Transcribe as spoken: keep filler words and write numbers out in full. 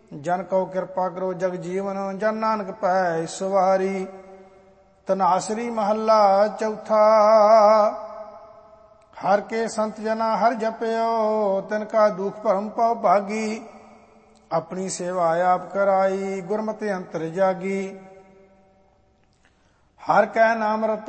ਜਨ ਕਉ ਕਿਰਪਾ ਕਰੋ ਜਗ ਜੀਵਨ, ਜਨ ਨਾਨਕ ਪੈ ਸਵਾਰੀ। ਤਨਾਸਰੀ ਮਹੱਲਾ ਚੌਥਾ। ਹਰ ਕੇ ਸੰਤ ਜਨਾ ਹਰ ਜਪਿਓ, ਤਿਨ ਕਾ ਦੁਖ ਭਰਮ ਪਉ ਭਾਗੀ। ਆਪਣੀ ਸੇਵਾ ਆਪ ਕਰਾਈ, ਗੁਰਮਤਿ ਅੰਤਰ ਜਾਗੀ। ਹਰ ਕੈ ਨਾਮ ਰਤਾ